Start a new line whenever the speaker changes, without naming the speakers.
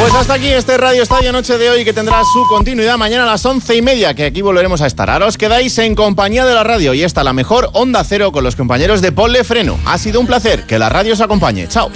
Pues hasta aquí este Radio Estadio Noche de hoy, que tendrá su continuidad mañana a las 11:30, que aquí volveremos a estar. Ahora os quedáis en compañía de la radio y esta la mejor Onda Cero con los compañeros de Ponle Freno. Ha sido un placer, que la radio os acompañe. Chao.